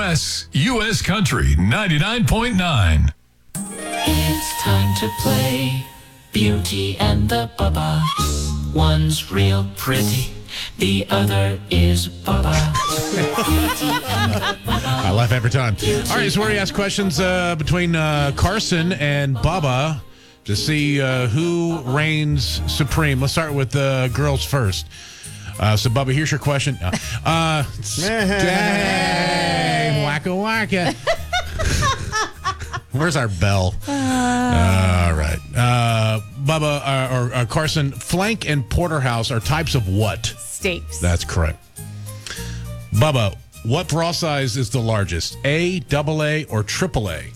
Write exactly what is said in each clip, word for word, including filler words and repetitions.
S, U S Country ninety-nine point nine. It's time to play Beauty and the Bubba. One's real pretty, the other is Bubba. I laugh every time. All right, so where we ask questions uh, between uh, Carson and Bubba to see uh, who reigns supreme. Let's start with the uh, girls first. Uh, so, Bubba, here's your question. Uh, uh, dang, wacka wacka. Where's our bell? Uh, All right. Uh, Bubba, uh, or uh, Carson, flank and porterhouse are types of what? Steaks. That's correct. Bubba, what bra size is the largest? A, double A, or triple A?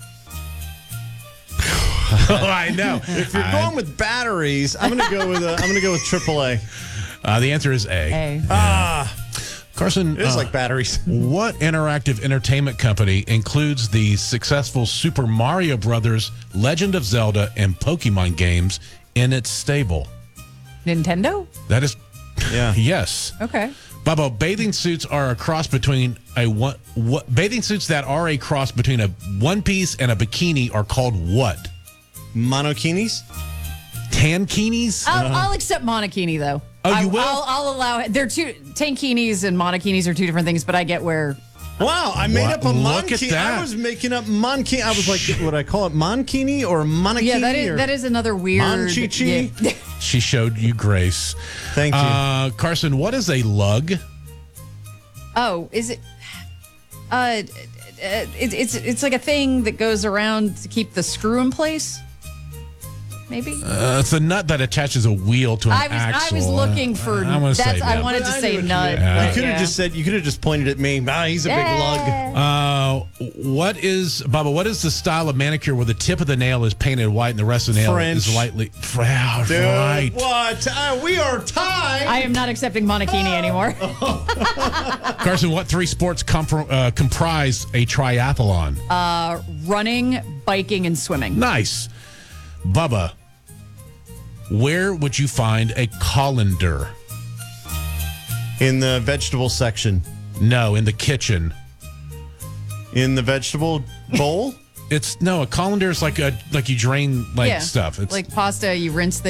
Oh, I know. If you're going with batteries, I'm going to go with a, I'm going to go with triple A. Uh, the answer is A. A. Ah, Carson, it is uh, like batteries. what interactive entertainment company includes the successful Super Mario Brothers, Legend of Zelda, and Pokemon games in its stable? Nintendo? That is, Yeah. yes. Okay. Bubba, bathing suits are a cross between a one. What bathing suits that are a cross between a one piece and a bikini are called what? Monokinis? Tankinis? I'll, I'll accept monokini, though. Oh, you I, will? I'll, I'll allow it. They're two tankinis and monokinis are two different things, but I get where. Wow, I made Wow, up a look at monkini. that. I was making up monkini. I was like, would I call it monkini or monokini? Yeah, that is or that is another weird. Monchichi? Yeah. She showed you grace. Thank you. Uh, Carson, what is a lug? Oh, is it? Uh, it, it's it's like a thing that goes around to keep the screw in place. Maybe. Uh, it's a nut that attaches a wheel to an I was axle. I was looking for. Uh, I want to say that's I that. wanted to I say knew what you nut. meant. Yeah. You could have Yeah. just said. You could have just pointed at me. Ah, he's a big lug. Uh, what is, Bubba, what is the style of manicure where the tip of the nail is painted white and the rest of the nail French. is lightly... Wow, Dude, right. what? Uh, we are tied. I am not accepting monokini anymore. Carson, what three sports compr- uh, comprise a triathlon? Uh, running, biking, and swimming. Nice. Bubba, where would you find a colander? In the vegetable section. No, in the kitchen. In the vegetable bowl? It's no, a colander is like a like you drain like yeah. stuff. It's like pasta. You rinse things.